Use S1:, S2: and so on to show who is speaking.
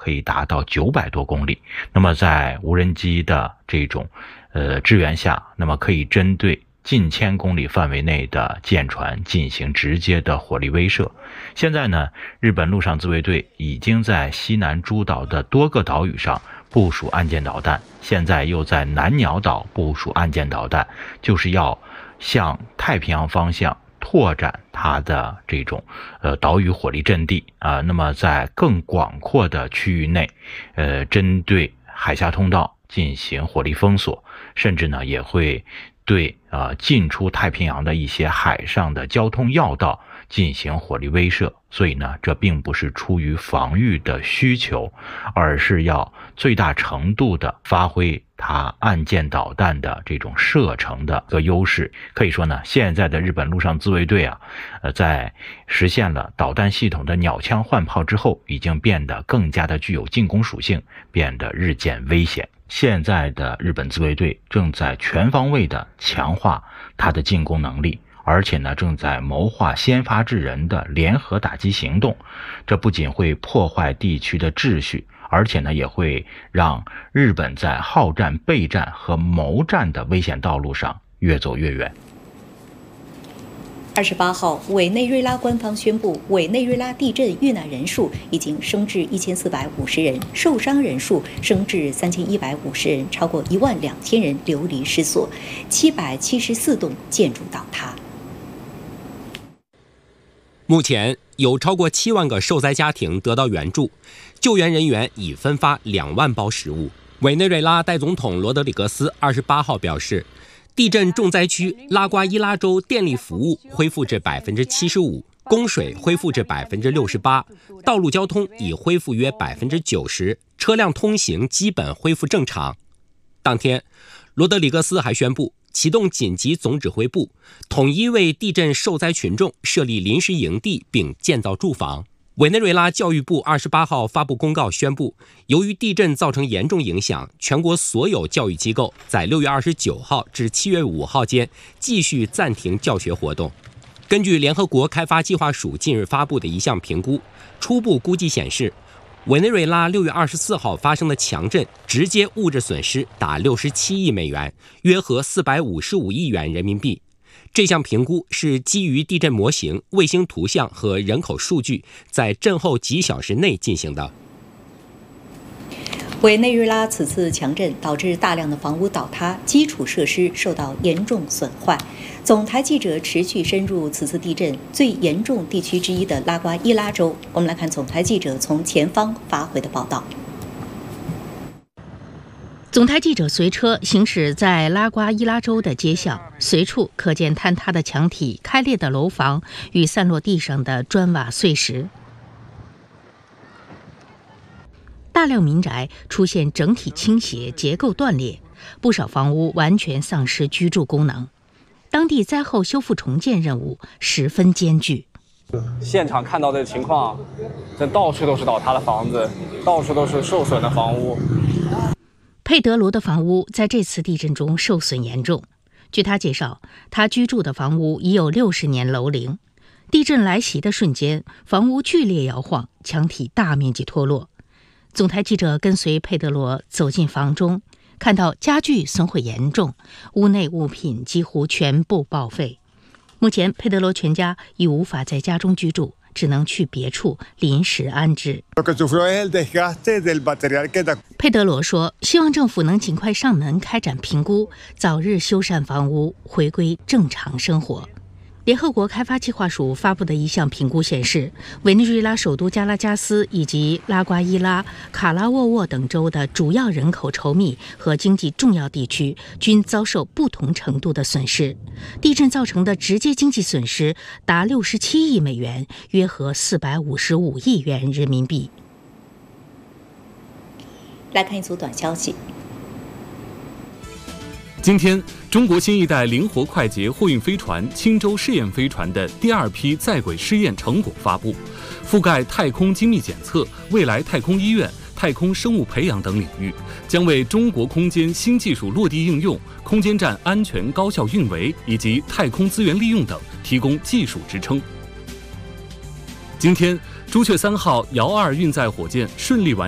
S1: 可以达到900多公里。那么在无人机的这种支援下，那么可以针对近1000公里范围内的舰船进行直接的火力威慑。现在呢，日本陆上自卫队已经在西南诸岛的多个岛屿上部署岸舰导弹，现在又在南鸟岛部署岸舰导弹，就是要向太平洋方向拓展它的这种岛屿火力阵地啊。那么在更广阔的区域内，针对海峡通道进行火力封锁，甚至呢也会对进出太平洋的一些海上的交通要道进行火力威慑。所以呢，这并不是出于防御的需求，而是要最大程度的发挥它岸舰导弹的这种射程的个优势。可以说呢，现在的日本陆上自卫队在实现了导弹系统的鸟枪换炮之后，已经变得更加的具有进攻属性，变得日渐危险。现在的日本自卫队正在全方位的强化它的进攻能力，而且呢，正在谋划先发制人的联合打击行动。这不仅会破坏地区的秩序，而且呢，也会让日本在好战、备战和谋战的危险道路上越走越远。
S2: 28号，委内瑞拉官方宣布，委内瑞拉地震遇难人数已经升至1450人，受伤人数升至3150人，超过12000人流离失所，774栋建筑倒塌。
S3: 目前有超过7万个受灾家庭得到援助，救援人员已分发2万包食物。委内瑞拉代总统罗德里格斯28号表示，地震重灾区拉瓜伊拉州电力服务恢复至75%，供水恢复至68%，道路交通已恢复约90%，车辆通行基本恢复正常。当天，罗德里格斯还宣布启动紧急总指挥部，统一为地震受灾群众设立临时营地并建造住房。委内瑞拉教育部28号发布公告宣布，由于地震造成严重影响，全国所有教育机构在6月29号至7月5号间继续暂停教学活动。根据联合国开发计划署近日发布的一项评估，初步估计显示，委内瑞拉6月24号发生的强震直接物质损失达67亿美元，约合455亿元人民币。这项评估是基于地震模型、卫星图像和人口数据，在震后几小时内进行的。
S2: 委内瑞拉此次强震导致大量的房屋倒塌，基础设施受到严重损坏。总台记者持续深入此次地震最严重地区之一的拉瓜伊拉州，我们来看总台记者从前方发回的报道。
S4: 总台记者随车行驶在拉瓜伊拉州的街巷，随处可见坍塌的墙体、开裂的楼房与散落地上的砖瓦碎石。大量民宅出现整体倾斜、结构断裂，不少房屋完全丧失居住功能。当地灾后修复重建任务十分艰巨。
S5: 现场看到的情况，这到处都是倒塌的房子，到处都是受损的房屋。
S4: 佩德罗的房屋在这次地震中受损严重。据他介绍，他居住的房屋已有60年楼龄。地震来袭的瞬间，房屋剧烈摇晃，墙体大面积脱落。总台记者跟随佩德罗走进房中，看到家具损毁严重，屋内物品几乎全部报废。目前，佩德罗全家已无法在家中居住，只能去别处临时安置。佩德罗说，希望政府能尽快上门开展评估，早日修缮房屋，回归正常生活。联合国开发计划署发布的一项评估显示，委内瑞拉首都加拉加斯以及拉瓜伊拉、卡拉沃沃等州的主要人口稠密和经济重要地区均遭受不同程度的损失。地震造成的直接经济损失达67亿美元，约合455亿元人民币。
S2: 来看一组短消息。
S6: 今天，中国新一代灵活快捷货运飞船青州试验飞船的第2批在轨试验成果发布，覆盖太空精密检测、未来太空医院、太空生物培养等领域，将为中国空间新技术落地应用、空间站安全高效运维以及太空资源利用等提供技术支撑。今天，朱雀3号遥2运载火箭顺利完